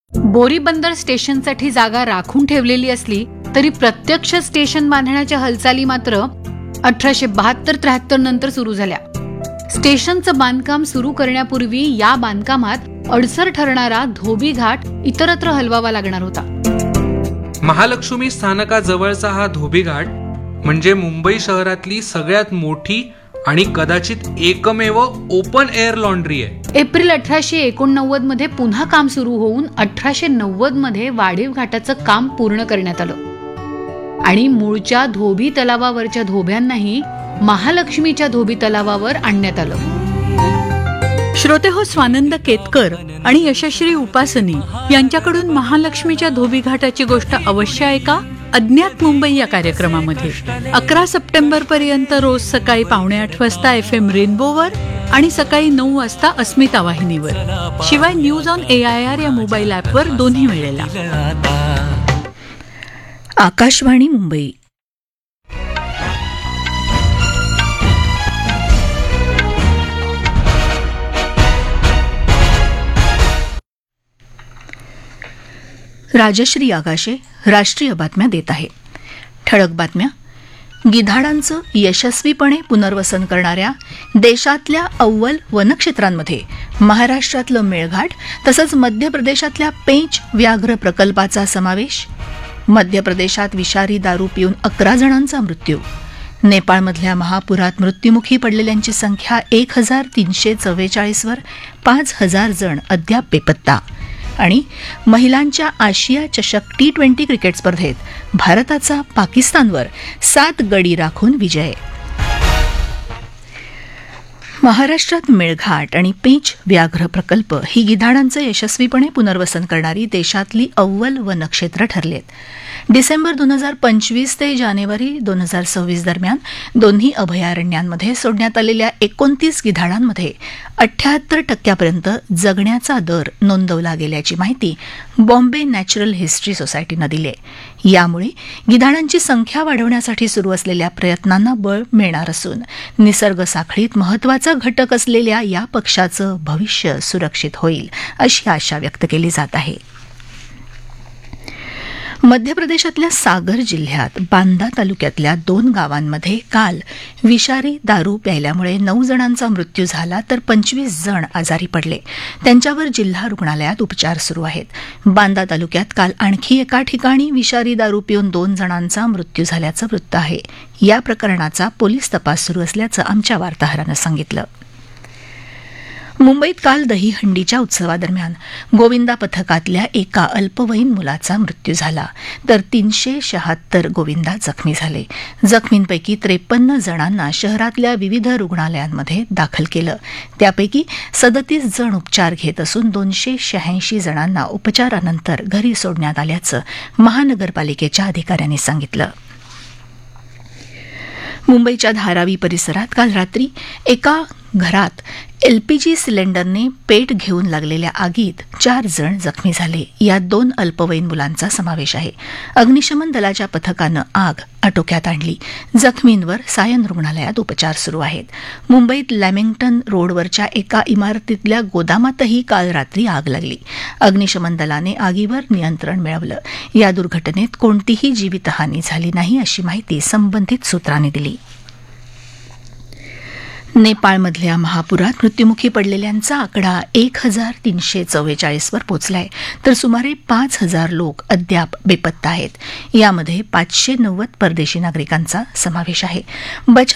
बोरीबंदर स्टेशनसाठी जागा राखून ठेवलेली असली तरी प्रत्यक्ष स्टेशन बांधण्याच्या हालचाली मात्र 1872-73 नंतर सुरू झाल्या. स्टेशनचं बांधकाम सुरू करण्यापूर्वी या बांधकामात अडसर ठरणारा धोबी घाट इतरत्र हलवावा लागणार होता. महालक्ष्मी स्थानकाजवळचा हा धोबी घाट म्हणजे मुंबई शहरातली सगळ्यात मोठी आणि कदाचित एकमेव ओपन एअर लॉन्ड्री आहे. एप्रिल 1889 मध्ये पुन्हा काम सुरू होऊन 1890 मध्ये वाढीव घाटाचं काम पूर्ण करण्यात आलं आणि मूळच्या धोबी तलावावरच्या धोब्यांनाही महालक्ष्मीच्या धोबी तलावावर आणण्यात आलं. श्रोते हो, स्वानंद केतकर आणि यशश्री उपासनी यांच्याकडून महालक्ष्मीच्या धोबी घाटाची गोष्ट अवश्य ऐका अज्ञात मुंबई या कार्यक्रमामध्ये. 11 सप्टेंबर पर्यंत रोज सकाळी 7:45 वाजता FM रेनबोवर आणि सकाळी 9 वाजता अस्मिता वाहिनीवर. शिवाय न्यूज ऑन AIR या मोबाईल ॲपवर दोन्ही वेळेला. आकाशवाणी मुंबई. राजश्री आगाशे राष्ट्रीय बातम्या देत आहे. ठळक बातम्या. गिधाडांचं यशस्वीपणे पुनर्वसन करणाऱ्या देशातल्या अव्वल वनक्षेत्रांमध्ये महाराष्ट्रातलं मेळघाट तसंच मध्य प्रदेशातल्या पेंच व्याघ्र प्रकल्पाचा समावेश. मध्य प्रदेशात विषारी दारू पिऊन 11 जणांचा मृत्यू. नेपाळमधल्या महापुरात मृत्युमुखी पडलेल्यांची संख्या 1344 वर. 5000 जण अद्याप बेपत्ता. आणि महिलांच्या आशिया चषक T20 क्रिकेट स्पर्धेत भारताचा पाकिस्तानवर 7 गडी राखून विजय. महाराष्ट्रात मेळघाट आणि पेंच व्याघ्र प्रकल्प ही गिधाडांचं यशस्वीपणे पुनर्वसन करणारी देशातली अव्वल वनक्षेत्र ठरलेत. डिसेंबर 2025 ते जानेवारी 2026 दरम्यान दोन्ही अभयारण्यांमध्ये सोडण्यात आलेल्या 29 गिधाडांमध्ये 78% जगण्याचा दर नोंदवला गेल्याची माहिती बॉम्बे नॅचरल हिस्ट्री सोसायटीनं दिली आहे. यामुळे गिधाडांची संख्या वाढवण्यासाठी सुरू असलेल्या प्रयत्नांना बळ मिळणार असून निसर्ग साखळीत महत्त्वाचा घटक असलेल्या या पक्षाचं भविष्य सुरक्षित होईल अशी आशा व्यक्त केली जात आहे. मध्य प्रदेशातल्या सागर जिल्ह्यात बांदा तालुक्यातल्या 2 गावांमध्ये काल विषारी दारू प्यायल्यामुळे 9 जणांचा मृत्यू झाला तर 25 जण आजारी पडले. त्यांच्यावर जिल्हा रुग्णालयात उपचार सुरू आहेत. बांदा तालुक्यात काल आणखी एका ठिकाणी विषारी दारू पिऊन 2 जणांचा मृत्यू झाल्याचं वृत्त आहे. या प्रकरणाचा पोलीस तपास सुरू असल्याचं आमच्या वार्ताहरानं सांगितलं. मुंबईत काल दहीहंडीच्या उत्सवादरम्यान गोविंदा पथकातल्या एका अल्पवयीन मुलाचा मृत्यू झाला तर 376 गोविंदा जखमी झाले. जखमींपैकी 53 जणांना शहरातल्या विविध रुग्णालयांमध्ये दाखल केलं. त्यापैकी 37 जण उपचार घेत असून 286 जणांना उपचारानंतर घरी सोडण्यात आल्याचं महानगरपालिकेच्या अधिकाऱ्यांनी सांगितलं. मुंबईच्या धारावी परिसरात काल रात्री एका घरात LPG सिलेंडरने पेट घेऊन लागलेल्या आगीत 4 जण जखमी झाले. यात 2 अल्पवयीन मुलांचा समावेश आहे. अग्निशमन दलाच्या पथकानं आग आटोक्यात आणली. जखमींवर सायन रुग्णालयात उपचार सुरू आहेत. मुंबईत लॅमिंग्टन रोडवरच्या एका इमारतीतल्या गोदामातही काल रात्री आग लागली. अग्निशमन दलाने आगीवर नियंत्रण मिळवलं. या दुर्घटनेत कोणतीही जीवितहानी झाली नाही अशी माहिती संबंधित सूत्रांनी दिली. नेपाळमधल्या महापुरात मृत्युमुखी पडलेल्यांचा आकडा 1344 वर पोहोचलाय तर सुमारे 5000 लोक अद्याप बेपत्ता आहेत. यामध्ये 590 परदेशी नागरिकांचा समावेश आहे.